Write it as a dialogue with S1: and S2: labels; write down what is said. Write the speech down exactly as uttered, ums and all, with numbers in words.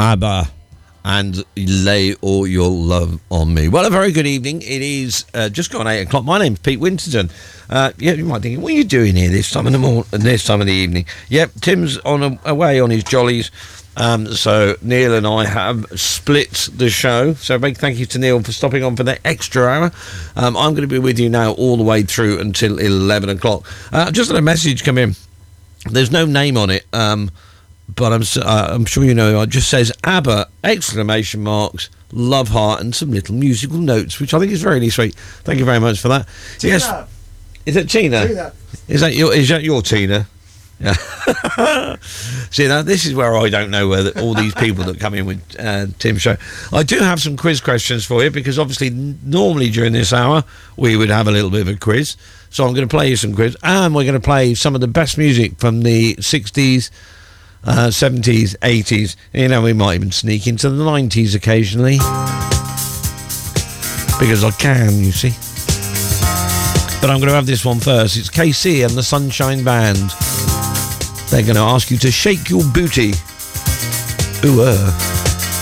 S1: ABBA and Lay All Your Love on Me. Well, a very good evening. It is uh, just gone eight o'clock. My name's Pete Winterton. Uh, yeah, you might think, what are you doing here this time in the morning, this time of the evening? Yep, Tim's on a, away on his jollies. Um, so Neil and I have split the show. So a big thank you to Neil for stopping on for the extra hour. Um, I'm going to be with you now all the way through until eleven o'clock. Uh, just had a message come in. There's no name on it. Um, But I'm uh, I'm sure you know, it just says ABBA, exclamation marks, love heart, and some little musical notes, which I think is very sweet. Thank you very much for that.
S2: Tina.
S1: Yes. Is it Tina?
S2: Tina.
S1: Is that your, is that your Tina? Yeah. See, now this is where I don't know whether all these people that come in with uh, Tim's show. I do have some quiz questions for you, because obviously n- normally during this hour we would have a little bit of a quiz. So I'm going to play you some quiz, and we're going to play some of the best music from the sixties, Uh, seventies, eighties, you know, we might even sneak into the nineties occasionally, because I can, you see. But I'm going to have this one first. It's K C and the Sunshine Band. They're going to ask you to shake your booty. Ooh, uh.